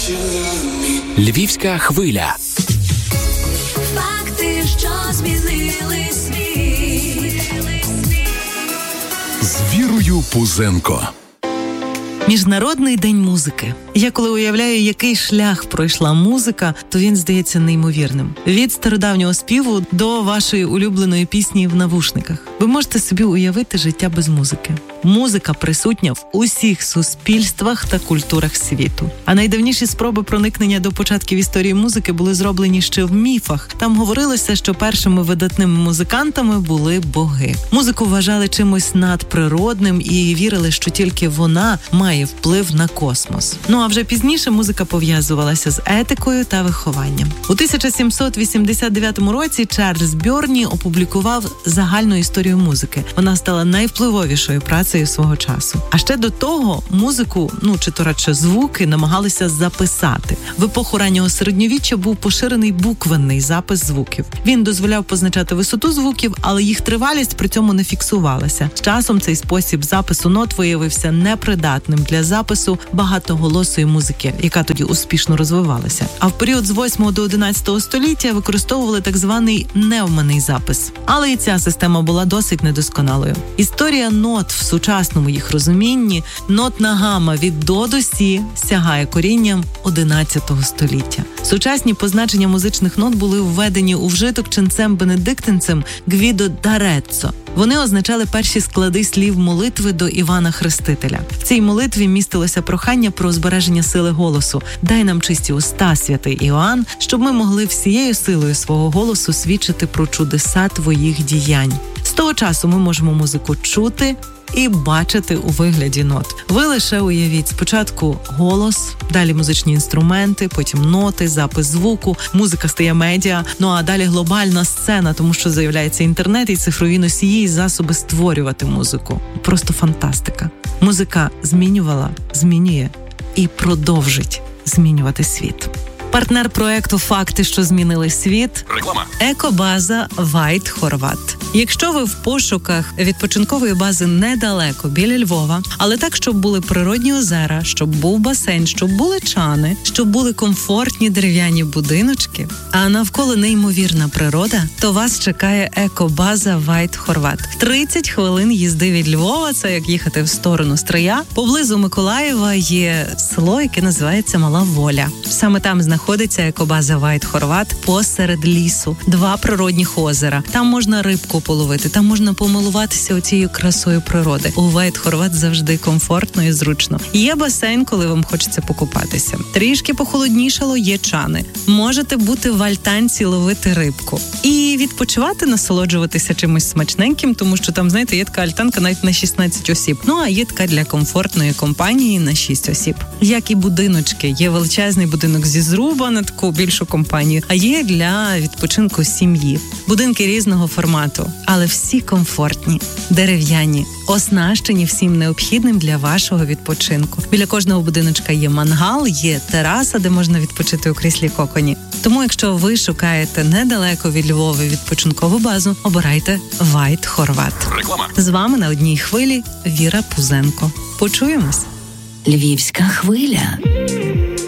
Львівська хвиля. Факти, що змінили світ. З Вірою Пузенко. Міжнародний день музики. Я коли уявляю, який шлях пройшла музика, то він здається неймовірним. Від стародавнього співу до вашої улюбленої пісні в навушниках. Ви можете собі уявити життя без музики. Музика присутня в усіх суспільствах та культурах світу. А найдавніші спроби проникнення до початків історії музики були зроблені ще в міфах. Там говорилося, що першими видатними музикантами були боги. Музику вважали чимось надприродним і вірили, що тільки вона має вплив на космос. Ну а вже пізніше музика пов'язувалася з етикою та вихованням. У 1789 році Чарльз Бьорні опублікував загальну історію музики. Вона стала найвпливовішою працею свого часу. А ще до того музику, чи то радше звуки, намагалися записати. В епоху раннього середньовіччя був поширений буквенний запис звуків. Він дозволяв позначати висоту звуків, але їх тривалість при цьому не фіксувалася. З часом цей спосіб запису нот виявився непридатним для запису багатоголосої музики, яка тоді успішно розвивалася. А в період з 8 до 11 століття використовували так званий невманий запис. Але і ця система була досить недосконалою. Історія нот в сучасному їх розумінні, нотна гама від до до сі сягає корінням 11 століття. Сучасні позначення музичних нот були введені у вжиток ченцем-бенедиктинцем Гвідо Дареццо. Вони означали перші склади слів молитви до Івана Хрестителя. В цій молитві містилося прохання про збереження сили голосу. «Дай нам чисті уста, святий Іоанн, щоб ми могли всією силою свого голосу свідчити про чудеса твоїх діянь». З того часу ми можемо музику чути і бачити у вигляді нот. Ви лише уявіть, спочатку голос, далі музичні інструменти, потім ноти, запис звуку, музика стає медіа, а далі глобальна сцена, тому що з'являється інтернет і цифрові носії, і засоби створювати музику. Просто фантастика. Музика змінювала, змінює і продовжить змінювати світ. Партнер проекту «Факти, що змінили світ» – реклама. Екобаза White Horvat. Якщо ви в пошуках відпочинкової бази недалеко, біля Львова, але так, щоб були природні озера, щоб був басейн, щоб були чани, щоб були комфортні дерев'яні будиночки, а навколо неймовірна природа, то вас чекає екобаза White Horvat. 30 хвилин їзди від Львова, це як їхати в сторону Стрия. Поблизу Миколаєва є село, яке називається Мала Воля. Саме там знаходиться екобаза White Horvat посеред лісу. 2 природних озера. Там можна рибку половити, там можна помилуватися оцією красою природи. У White Horvat завжди комфортно і зручно. Є басейн, коли вам хочеться покупатися. Трішки похолоднішало, є чани. Можете бути в альтанці, ловити рибку. І відпочивати, насолоджуватися чимось смачненьким, тому що там, знаєте, є така альтанка навіть на 16 осіб. А є така для комфортної компанії на 6 осіб. Як і будиночки. Є величезний будинок зі зруба на таку більшу компанію, а є для відпочинку сім'ї. Будинки різного формату, але всі комфортні, дерев'яні, оснащені всім необхідним для вашого відпочинку. Біля кожного будиночка є мангал, є тераса, де можна відпочити у кріслі коконі. Тому, якщо ви шукаєте недалеко від Львова відпочинкову базу, обирайте White Horvat. Реклама. З вами на одній хвилі Віра Пузенко. Почуємось. Львівська хвиля.